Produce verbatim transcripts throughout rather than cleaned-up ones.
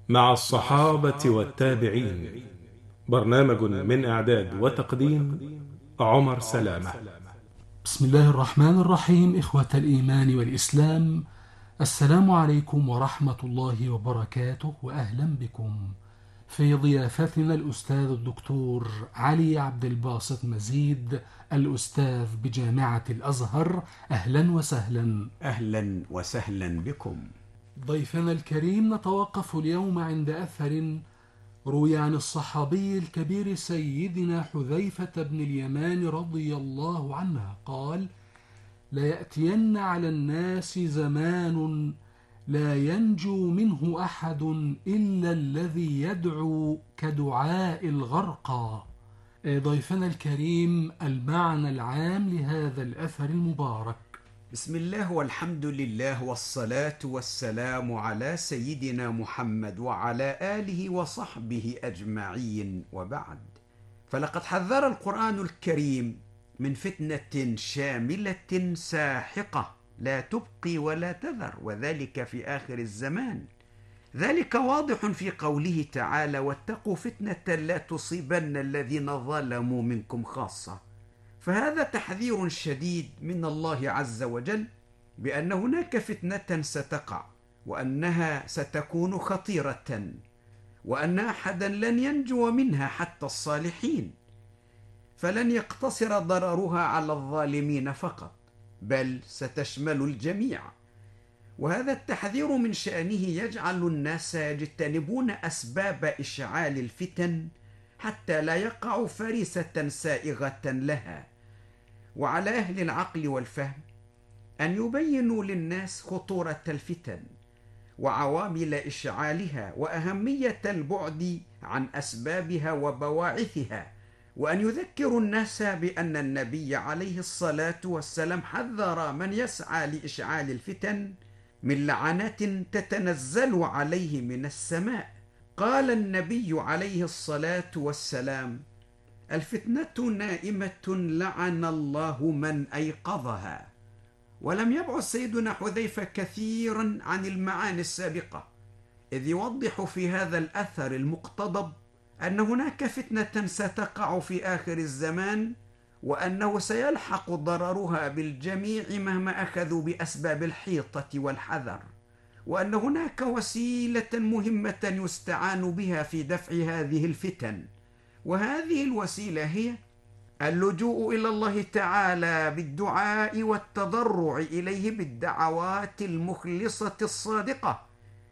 مع الصحابة والتابعين. برنامج من إعداد وتقديم عمر سلامة. بسم الله الرحمن الرحيم. إخوة الإيمان والإسلام، السلام عليكم ورحمة الله وبركاته، وأهلا بكم في ضيافتنا الأستاذ الدكتور علي عبد الباسط مزيد، الأستاذ بجامعة الأزهر. أهلا وسهلا. أهلا وسهلا بكم. ضيفنا الكريم، نتوقف اليوم عند أثر روي عن الصحابي الكبير سيدنا حذيفة بن اليمان رضي الله عنه قال: ليأتين على الناس زمان لا ينجو منه أحد إلا الذي يدعو كدعاء الغرقى. ضيفنا الكريم، المعنى العام لهذا الأثر المبارك. بسم الله والحمد لله والصلاة والسلام على سيدنا محمد وعلى آله وصحبه أجمعين، وبعد. فلقد حذر القرآن الكريم من فتنة شاملة ساحقة لا تبقي ولا تذر، وذلك في آخر الزمان. ذلك واضح في قوله تعالى: واتقوا فتنة لا تصيبن الذين ظلموا منكم خاصة. فهذا تحذير شديد من الله عز وجل بأن هناك فتنة ستقع، وأنها ستكون خطيرة، وأن أحدا لن ينجو منها حتى الصالحين، فلن يقتصر ضررها على الظالمين فقط، بل ستشمل الجميع. وهذا التحذير من شأنه يجعل الناس يجتنبون أسباب إشعال الفتن حتى لا يقعوا فريسة سائغة لها. وعلى أهل العقل والفهم أن يبينوا للناس خطورة الفتن وعوامل إشعالها وأهمية البعد عن أسبابها وبواعثها، وأن يذكروا الناس بأن النبي عليه الصلاة والسلام حذر من يسعى لإشعال الفتن من لعنات تتنزل عليه من السماء. قال النبي عليه الصلاة والسلام: الفتنة نائمة لعن الله من أيقظها. ولم يبعد سيدنا حذيفة كثيرا عن المعاني السابقة، إذ يوضح في هذا الأثر المقتضب أن هناك فتنة ستقع في آخر الزمان، وأنه سيلحق ضررها بالجميع مهما أخذوا بأسباب الحيطة والحذر، وأن هناك وسيلة مهمة يستعان بها في دفع هذه الفتن، وهذه الوسيلة هي اللجوء إلى الله تعالى بالدعاء والتضرع إليه بالدعوات المخلصة الصادقة،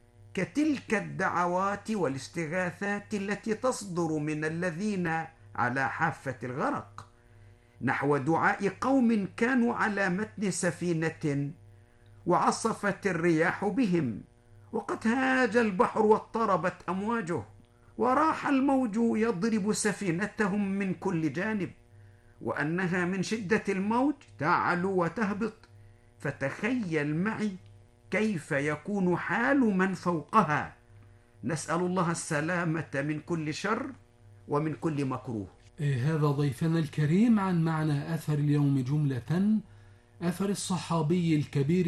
كتلك الدعوات والاستغاثات التي تصدر من الذين على حافة الغرق، نحو دعاء قوم كانوا على متن سفينة وعصفت الرياح بهم، وقد هاج البحر واضطربت أمواجه، وراح الموج يضرب سفينتهم من كل جانب، وأنها من شدة الموج تعلو وتهبط. فتخيل معي كيف يكون حال من فوقها. نسأل الله السلامة من كل شر ومن كل مكروه. هذا ضيفنا الكريم عن معنى أثر اليوم جملة. أثر الصحابي الكبير